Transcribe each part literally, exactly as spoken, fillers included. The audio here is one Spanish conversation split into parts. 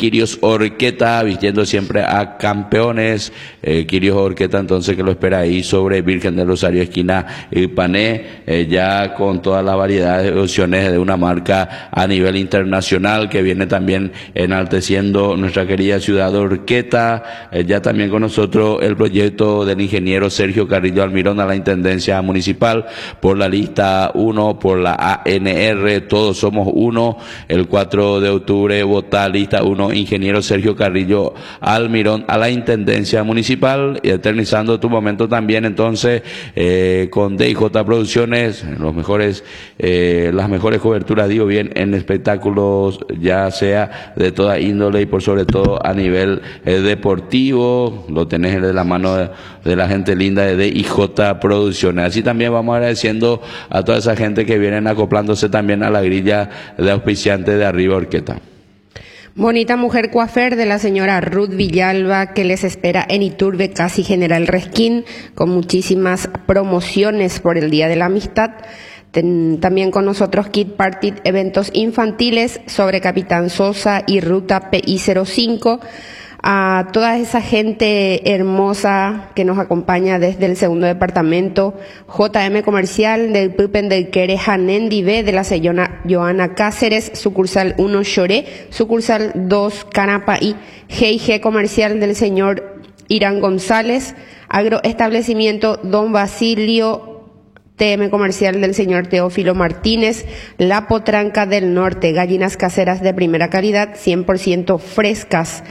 Quirios Orqueta, vistiendo siempre a campeones. Eh, Quirios Orqueta, entonces, que lo espera ahí sobre Virgen del Rosario, esquina Ipané, eh, ya con toda la variedad de opciones de una marca a nivel internacional que viene también enalteciendo nuestra querida ciudad de Orqueta. Eh, ya también con nosotros el proyecto del ingeniero Sergio Carrillo Almirón a la Intendencia Municipal por la lista uno, por la A N R, todos somos uno. El cuatro de octubre vota lista uno, ingeniero Sergio Carrillo Almirón a la Intendencia Municipal, y eternizando tu momento también entonces eh, con D J Producciones, los mejores, eh, las mejores coberturas, digo bien, en espectáculos, ya sea de toda índole y por sobre todo a nivel eh, deportivo. Lo tenés de la mano de, de la gente linda de D J Producciones. Así también vamos agradeciendo a toda esa gente que vienen acoplándose también a la grilla de auspiciantes de Arriba Orqueta. Bonita mujer coafer de la señora Ruth Villalba, que les espera en Iturbe, casi General Resquín, con muchísimas promociones por el Día de la Amistad. Ten, también con nosotros Kid Party, eventos infantiles sobre Capitán Sosa y Ruta P I cero cinco. A toda esa gente hermosa que nos acompaña desde el segundo departamento, J M Comercial del Pupen del Quere Janendi B, de la señora Joana Cáceres, sucursal uno Choré, sucursal dos Canapaí, G y G Comercial del señor Irán González, Agroestablecimiento Don Basilio, T M Comercial del señor Teófilo Martínez, La Potranca del Norte, gallinas caseras de primera calidad, cien por ciento frescas.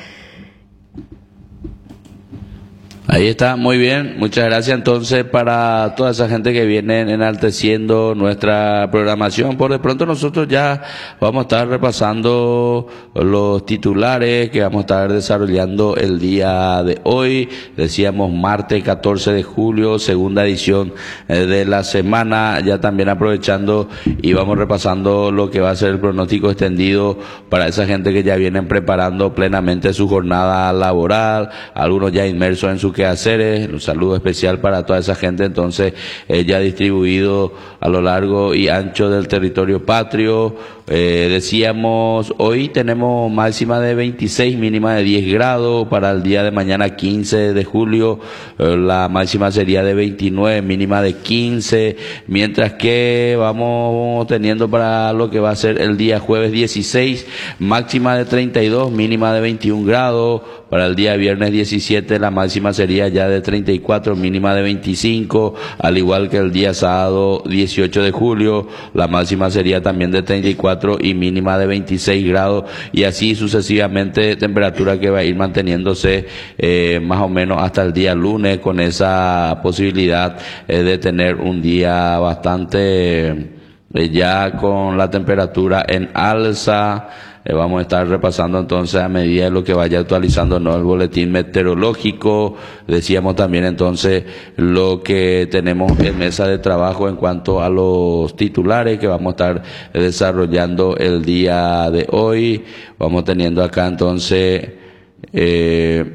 Ahí está, muy bien, muchas gracias entonces para toda esa gente que viene enalteciendo nuestra programación. Por de pronto nosotros ya vamos a estar repasando los titulares que vamos a estar desarrollando el día de hoy. Decíamos martes catorce de julio, segunda edición de la semana, ya también aprovechando y vamos repasando lo que va a ser el pronóstico extendido para esa gente que ya vienen preparando plenamente su jornada laboral, algunos ya inmersos en su quehaceres. Un saludo especial para toda esa gente entonces eh, ya distribuido a lo largo y ancho del territorio patrio. Eh, decíamos, hoy tenemos máxima de veintiséis, mínima de diez grados. Para el día de mañana quince de julio eh, la máxima sería de veintinueve, mínima de quince, mientras que vamos teniendo para lo que va a ser el día jueves dieciséis, máxima de treinta y dos, mínima de veintiún grados. Para el día viernes diecisiete la máxima sería ya de treinta y cuatro, mínima de veinticinco, al igual que el día sábado dieciocho de julio, la máxima sería también de treinta y cuatro y mínima de veintiséis grados, y así sucesivamente, temperatura que va a ir manteniéndose eh, más o menos hasta el día lunes, con esa posibilidad eh, de tener un día bastante eh, ya con la temperatura en alza. Eh, vamos a estar repasando entonces a medida de lo que vaya actualizando, ¿no?, el boletín meteorológico. Decíamos también entonces lo que tenemos en mesa de trabajo en cuanto a los titulares que vamos a estar desarrollando el día de hoy. Vamos teniendo acá entonces eh,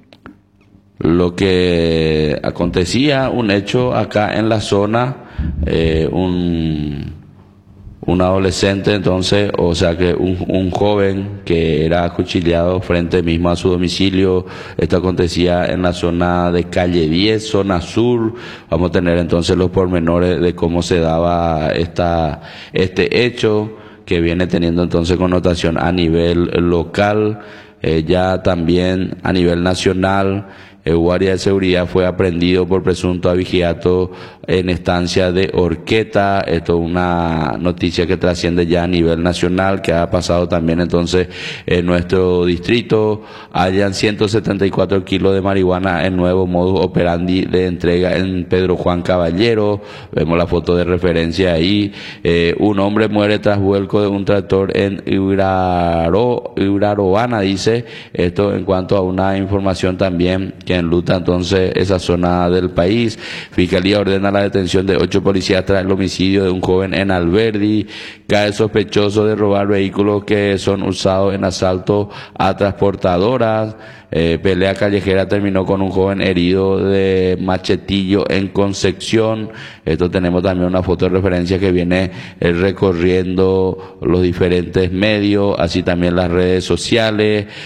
lo que acontecía, un hecho acá en la zona, eh, un... un adolescente entonces, o sea que un, un joven que era acuchillado frente mismo a su domicilio. Esto acontecía en la zona de calle diez, zona sur. Vamos a tener entonces los pormenores de cómo se daba esta, este hecho, que viene teniendo entonces connotación a nivel local, eh, ya también a nivel nacional. El guardia de seguridad fue aprehendido por presunto abigeato en estancia de Orqueta. Esto es una noticia que trasciende ya a nivel nacional, que ha pasado también entonces en nuestro distrito. Hayan ciento setenta y cuatro kilos de marihuana en nuevo modus operandi de entrega en Pedro Juan Caballero. Vemos la foto de referencia ahí. Eh, un hombre muere tras vuelco de un tractor en Uraro, Uraroana, dice. Esto en cuanto a una información también que enluta entonces esa zona del país. Fiscalía ordena la detención de ocho policías tras el homicidio de un joven en Alberdi. Cae sospechoso de robar vehículos que son usados en asalto a transportadoras. Eh, pelea callejera terminó con un joven herido de machetillo en Concepción. Esto tenemos también una foto de referencia que viene eh, recorriendo los diferentes medios, así también las redes sociales.